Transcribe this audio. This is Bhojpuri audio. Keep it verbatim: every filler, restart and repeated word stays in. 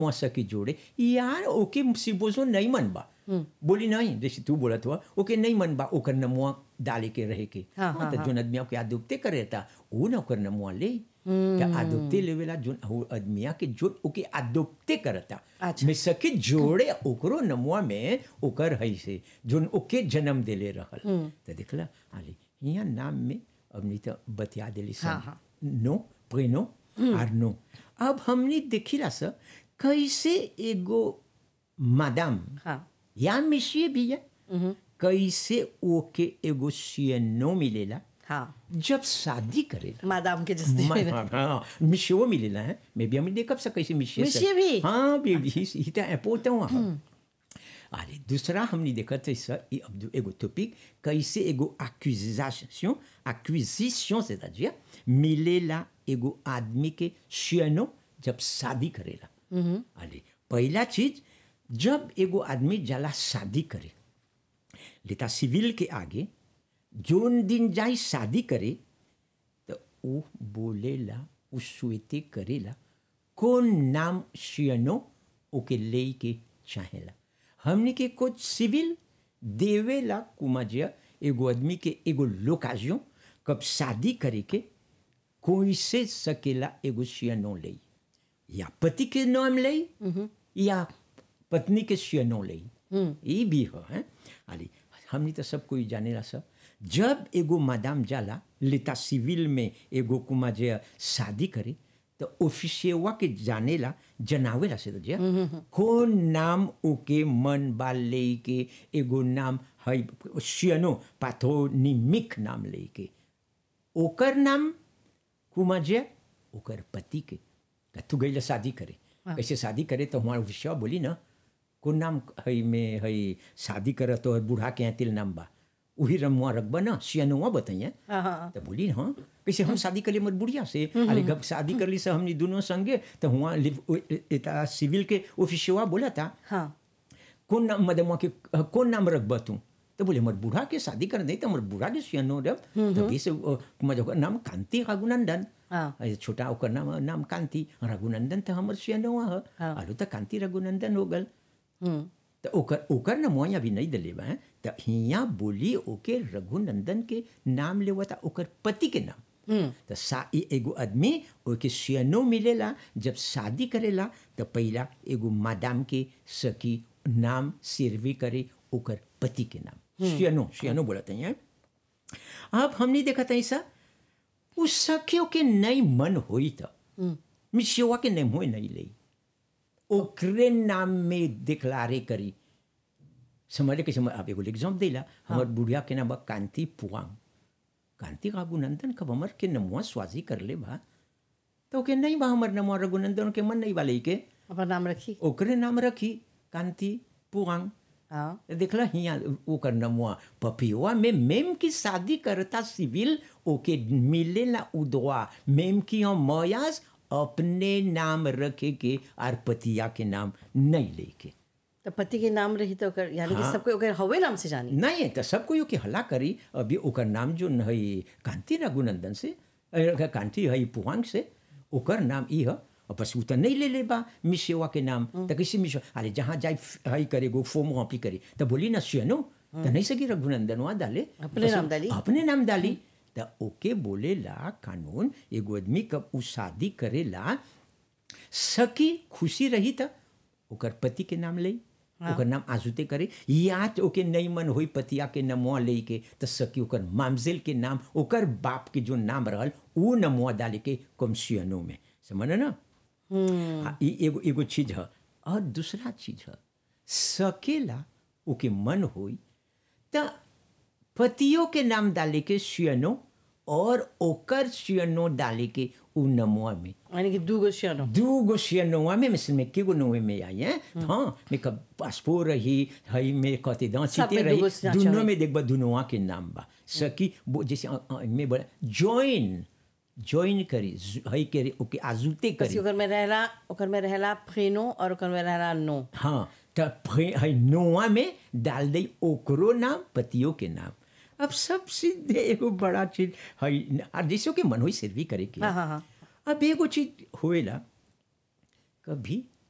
वहाँ सकी जोड़े यार ओके सिपोजो नहीं मन बा बोली नहीं जैसे तू बोला हुआ ओके नहीं मन बा ओकर नमुआ डाले के रहे के हाँ, हाँ, हाँ, तो हाँ। जोन आदमिया के आदुपते करे था वो ना ओकर नमुआ ले क्या आदुपते लेवेला जोन वो आदमिया के जो ओके आदुपते करता अच्छा। में सके जोड़े ओकरो नमुआ में ओकर है से जोन ओके जन्म देले रहल तो देखला आली यहाँ नाम में अब नहीं तो बतिया देली हाँ, सब हाँ। नो प्रेनो आर नो अब हमने देखिला सर कैसे एगो मादाम हाँ। या मिशिए भी है कैसे ओके एगो सियनो मिलेला हाँ। जब शादी करेला मादाम के जस्ती मा- में हाँ हाँ मिशियो मिलेला है मैं भी हमें देखब सक कैसे मिशिए मिशिए भी? हाँ भी ही ही तो पोता हूँ अरे दूसरा हमने देखा था सर ये अब दो- एगो टॉपिक कैसे एगो एक्विजिशन एक्विजिशन c'est-à-dire मिलेला एगो आदमी के सियनो जब शादी करेला अरे पहला चीज जब एगो आदमी जाला शादी करे लेता सिविल के आगे जोन दिन जाई शादी करे तो वो बोलेला वो स्वीते करेला कौन नाम सियनो ओके ले के चाहेला हमने के कुछ सिविल देवेला कुमाजिया एगो आदमी के एगो लोकाजियो कब शादी करे के कोई से सकेला एगो सियनो ले या पति के नाम ले या पत्नी के सियनो ले ये भी हो है अरे हमने तो सब कोई जानेला सब जब एगो मादाम जाला लेता सिविल में एगो कुमा जे शादी करे तो ऑफिसियवा के जानेला जनावेला से जे कौन नाम ओके मन बाल ले के एगो नाम है सियनो पाथोनिमिक नाम ले के ओकर नाम कुमा जे ओकर पति के का तू गई शादी करे कैसे शादी करे तो हमारा विषय बोली ना कौन नाम है में है शादी करे तो बूढ़ा के यहाँ तिल नाम बा वही रमुआ रखबा ना सियनुआ बताइए तो बोली हाँ कैसे हम शादी कर लिए मत बुढ़िया से अरे जब शादी कर ली से हमने दोनों संगे तो हुआ इता सिविल के ऑफिसवा बोला था हाँ। कौन नाम मदमुआ के कौन नाम रखबा तू तो बोले मत बूढ़ा के शादी कर दे तो मत बूढ़ा के सियनो रब तभी से मजो नाम कांति रघुनंदन हाँ। छोटा ओकर नाम नाम कांति रघुनंदन तो हमर सियनुआ है आलू तो कांति रघुनंदन हो गल तो ओकर ओकर न मुआ भी नहीं दिले बा तो हिया बोली ओके रघुनंदन के नाम लेवा था ओकर पति के नाम तो सा एगो आदमी ओके सियनो मिलेला जब शादी करेला तो पहला एगो मादाम के सकी नाम सिरवी करे ओकर पति के नाम सियनो सियनो बोलते हैं। अब हमने देखा था ऐसा उस सखियों के नहीं मन हुई था मिशिवा के नहीं हुए नहीं ले ओकरे नाम में डिक्लारे करी समझे कैसे आप एगो एग्जाम देला हमार बुढ़िया के नाम बा कांति पुआंग कांति रघुनंदन कब हमार के नमुआ स्वाजी कर ले बा तो के नहीं बा हमार नमुआ रघुनंदन के मन नहीं वाले के अपन नाम रखी ओकरे नाम रखी कांति पुआंग हाँ। देखला हिया ओकर नमुआ पपिवा में मेम की शादी करता सिविल ओके मिलेला उदवा मेम की हम मयास अपने नाम रखे के और पतिया के नाम नहीं लेके तो पति के नाम रही तो ओकर यानी कि हाँ। सबको ओकर हवे नाम से जानी नहीं तो सबको यो के हल्ला करी अभी ओकर नाम जो है कांति रघुनंदन से अ, कांति है पुआंग से ओकर नाम ई है और बस उ तो नहीं ले ले बा मिसेवा के नाम तो किसी मिसो अरे जहाँ जाए है करे गो फॉर्म वहाँ करी तो बोली ना सियनो तो नहीं सकी रघुनंदन वहाँ डाले अपने बस नाम डाली? अपने नाम डाली तो ओके बोलेला कानून एगो आदमी कब उ शादी करेला सकी खुशी रही था ओकर पति के नाम ले ओकर नाम आजुते करे या तो ओके नहीं मन होई पतिया के नमुआ ले के तो सकी ओकर मामजेल के नाम ओकर बाप के जो नाम रहल वो नमुआ डाले के कमसियनो में समझ ना हाँ, ई एगो एगो चीज है और दूसरा चीज है सकेला ओके मन होई तो पतियों के नाम डाले के सियनो और ओकर सियनो डाले के उ नमुआ में यानी कि दू गो सियानो दू गो सियनोवा में मिसल में के गो नोवे में आई है हाँ मैं कब पासपोर्ट रही हई में कते दांत सब सीते में दूगो रही सियाचा दोनों है। में देखबा दुनोवा के नाम बा सकी वो जैसे अ- अ- में बोला जॉइन जॉइन करी हई के ओके आजुते बस करी ओकर में रहला ओकर में रहला फ्रेनो और ओकर में रहला नो हाँ तो हई नोवा में डाल दई ओकरो नाम पतियों के नाम अब सब सीधे एगो बड़ा चीज हई और जैसे के मन होई सिर्फ भी करे के हाँ हाँ हाँ अब एगो चीज होएला कभी